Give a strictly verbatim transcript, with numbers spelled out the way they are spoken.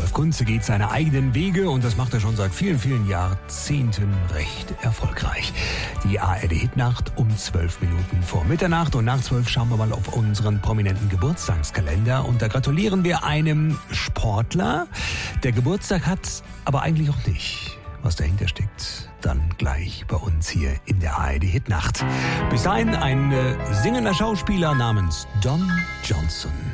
Ralf Kunze geht seine eigenen Wege und das macht er schon seit vielen, vielen Jahrzehnten recht erfolgreich. Die A R D-Hitnacht um zwölf Minuten vor Mitternacht und nach zwölf schauen wir mal auf unseren prominenten Geburtstagskalender und da gratulieren wir einem Sportler, der Geburtstag hat, aber eigentlich auch nicht. Was dahinter steckt, dann gleich bei uns hier in der A R D-Hitnacht. Bis dahin ein äh, singender Schauspieler namens Don Johnson.